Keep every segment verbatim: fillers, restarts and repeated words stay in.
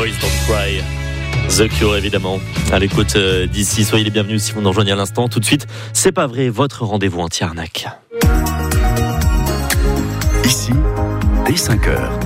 Boys Don't Cry. The Cure, évidemment. À l'écoute d'ici, soyez les bienvenus si vous nous rejoignez à l'instant. Tout de suite, C'est pas vrai, votre rendez-vous anti-arnaque. Ici, dès cinq heures.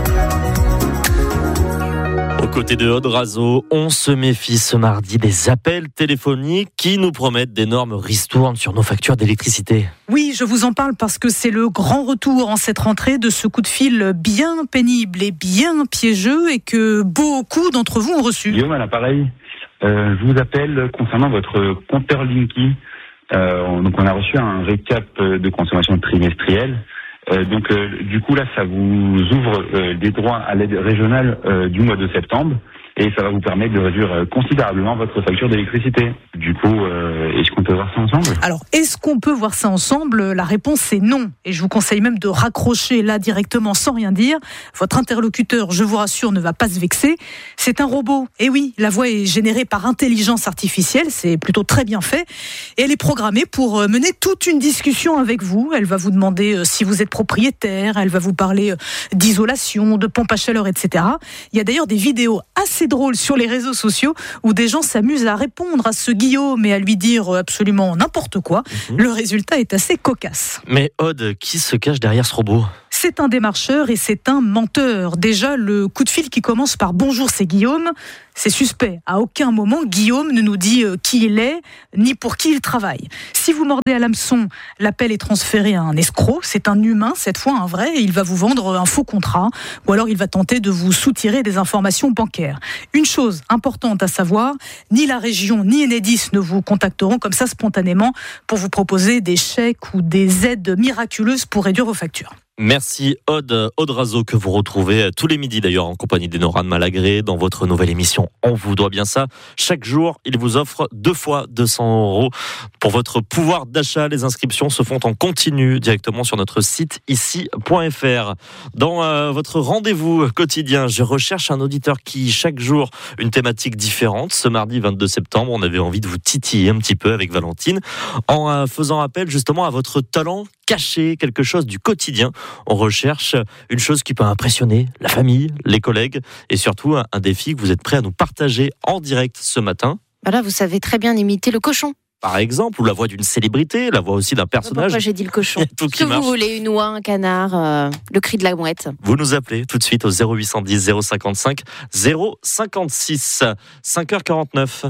Aux côtés de Aude Razo, on se méfie ce mardi des appels téléphoniques qui nous promettent d'énormes ristournes sur nos factures d'électricité. Oui, je vous en parle parce que c'est le grand retour en cette rentrée de ce coup de fil bien pénible et bien piégeux et que beaucoup d'entre vous ont reçu. Guillaume à l'appareil, euh, je vous appelle concernant votre compteur Linky. Euh, donc on a reçu un récap de consommation trimestrielle. Euh, donc euh, du coup là ça vous ouvre euh, des droits à l'aide régionale euh, du mois de septembre et ça va vous permettre de réduire euh, considérablement votre facture d'électricité. Du coup, euh, est-ce qu'on peut voir ça ensemble ? Alors, est-ce qu'on peut voir ça ensemble ? La réponse c'est non. Et je vous conseille même de raccrocher là directement sans rien dire. Votre interlocuteur, je vous rassure, ne va pas se vexer. C'est un robot. Et oui, la voix est générée par intelligence artificielle. C'est plutôt très bien fait. Et elle est programmée pour mener toute une discussion avec vous. Elle va vous demander si vous êtes propriétaire. Elle va vous parler d'isolation, de pompe à chaleur, et cetera. Il y a d'ailleurs des vidéos assez drôle sur les réseaux sociaux où des gens s'amusent à répondre à ce Guillaume et à lui dire absolument n'importe quoi. Mmh. Le résultat est assez cocasse. Mais Aude, qui se cache derrière ce robot ? C'est un démarcheur et c'est un menteur. Déjà, le coup de fil qui commence par « Bonjour, c'est Guillaume », c'est suspect. À aucun moment, Guillaume ne nous dit qui il est, ni pour qui il travaille. Si vous mordez à l'hameçon, l'appel est transféré à un escroc. C'est un humain, cette fois un vrai, et il va vous vendre un faux contrat. Ou alors il va tenter de vous soutirer des informations bancaires. Une chose importante à savoir, ni la région, ni Enedis ne vous contacteront comme ça spontanément pour vous proposer des chèques ou des aides miraculeuses pour réduire vos factures. Merci Aude, Aude Razo que vous retrouvez tous les midis d'ailleurs en compagnie d'Enora de Malagré dans votre nouvelle émission On vous doit bien ça. Chaque jour, il vous offre deux fois deux cents euros pour votre pouvoir d'achat. Les inscriptions se font en continu directement sur notre site ici point f r. Dans euh, votre rendez-vous quotidien, je recherche un auditeur qui chaque jour une thématique différente. Ce mardi vingt-deux septembre, on avait envie de vous titiller un petit peu avec Valentine en euh, faisant appel justement à votre talent caché, quelque chose du quotidien. On recherche une chose qui peut impressionner la famille, les collègues et surtout un, un défi que vous êtes prêt à nous partager en direct ce matin. Voilà, vous savez très bien imiter le cochon. Par exemple, ou la voix d'une célébrité, la voix aussi d'un personnage. Pourquoi j'ai dit le cochon ? Tout Ce que marche. vous voulez, une oie, un canard, euh, le cri de la mouette. Vous nous appelez tout de suite au zéro huit cent dix zéro cinquante-cinq zéro cinquante-six. cinq heures quarante-neuf.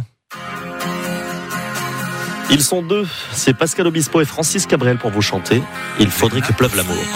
Ils sont deux, c'est Pascal Obispo et Francis Cabrel pour vous chanter. Il faudrait que pleuve l'amour.